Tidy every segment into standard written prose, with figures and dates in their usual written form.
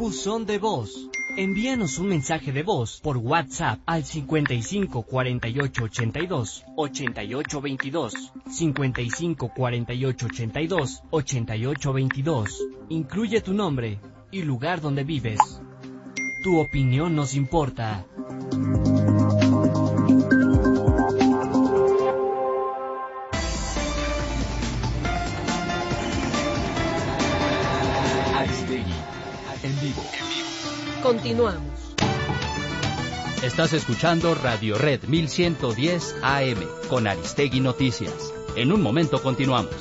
Buzón de voz. Envíanos un mensaje de voz por WhatsApp al 55 48 82 88 22, 55 48 82 88 22. Incluye tu nombre y lugar donde vives. Tu opinión nos importa. Aristegui, en vivo. Continuamos. Estás escuchando Radio Red 1110 AM con Aristegui Noticias. En un momento continuamos.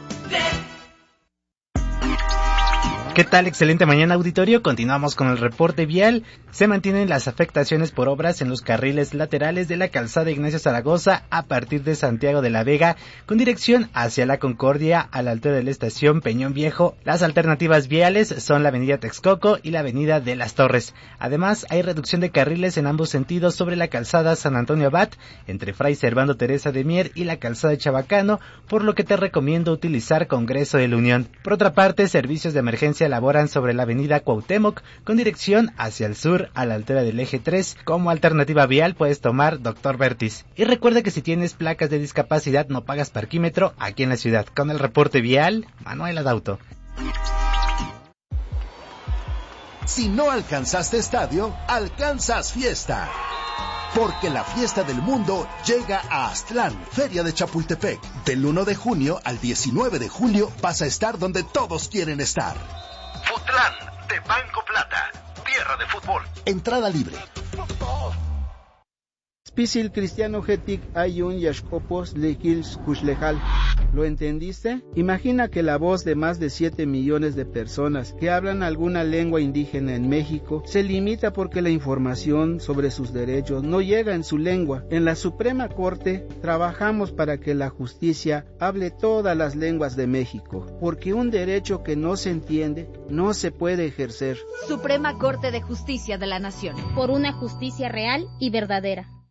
¿Qué tal? Excelente mañana, auditorio. Continuamos con el reporte vial. Se mantienen las afectaciones por obras en los carriles laterales de la calzada Ignacio Zaragoza a partir de Santiago de la Vega con dirección hacia la Concordia a la altura de la estación Peñón Viejo. Las alternativas viales son la avenida Texcoco y la avenida de las Torres. Además, hay reducción de carriles en ambos sentidos sobre la calzada San Antonio Abad entre Fray Servando Teresa de Mier y la calzada Chabacano, por lo que te recomiendo utilizar Congreso de la Unión. Por otra parte, servicios de emergencia laboran sobre la avenida Cuauhtémoc con dirección hacia el sur a la altura del eje 3. Como alternativa vial puedes tomar Dr. Bertis. Y recuerda que si tienes placas de discapacidad no pagas parquímetro aquí en la ciudad. Con el reporte vial, Manuel Adauto. Si no alcanzaste estadio, alcanzas fiesta. Porque la fiesta del mundo llega a Aztlán, Feria de Chapultepec. Del 1 de junio al 19 de julio vas a estar donde todos quieren estar. Futlán, de Banco Plata, tierra de fútbol. Entrada libre. Spisil Cristiano Getic Ayun Yashkopos Lekils Kushlejal. ¿Lo entendiste? Imagina que la voz de más de 7 millones de personas que hablan alguna lengua indígena en México se limita porque la información sobre sus derechos no llega en su lengua. En la Suprema Corte trabajamos para que la justicia hable todas las lenguas de México, porque un derecho que no se entiende no se puede ejercer. Suprema Corte de Justicia de la Nación. Por una justicia real y verdadera.